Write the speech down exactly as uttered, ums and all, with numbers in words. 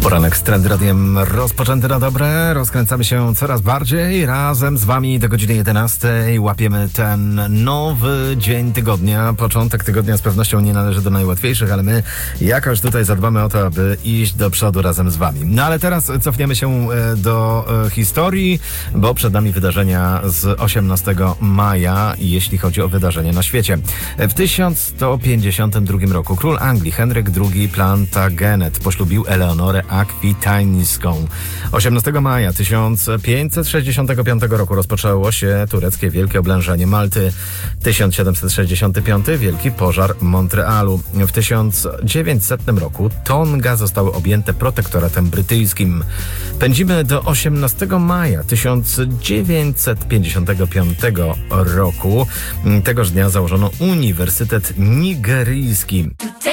Poranek z Trend Radiem rozpoczęty na dobre. Rozkręcamy się coraz bardziej. Razem z wami do godziny jedenastej łapiemy ten nowy dzień tygodnia. Początek tygodnia z pewnością nie należy do najłatwiejszych, ale my jakoś tutaj zadbamy o to, aby iść do przodu razem z wami. No ale teraz cofniemy się do historii, bo przed nami wydarzenia z osiemnastego maja, jeśli chodzi o wydarzenie na świecie. W tysiąc sto pięćdziesiątym drugim roku król Anglii Henryk drugi Plantagenet poślubił Eleonorę Akwitańską. osiemnastego maja tysiąc pięćset sześćdziesiątego piątego roku rozpoczęło się tureckie Wielkie Oblężenie Malty. tysiąc siedemset sześćdziesiąty piąty Wielki Pożar Montrealu. W tysiąc dziewięćsetnym roku Tonga zostały objęte protektoratem brytyjskim. Pędzimy do osiemnastego maja tysiąc dziewięćset pięćdziesiątego piątego roku. Tegoż dnia założono Uniwersytet Nigeryjski.